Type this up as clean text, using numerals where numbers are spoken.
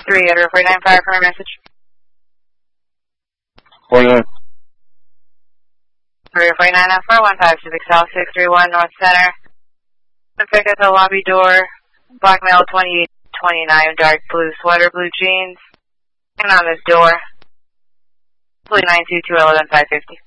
3 at 49 Fire for a message. 49. 349 on 4156 South 631 North Center. Pick at the lobby door. Black male 2829, dark blue sweater, blue jeans. And on this door. 922 11 550.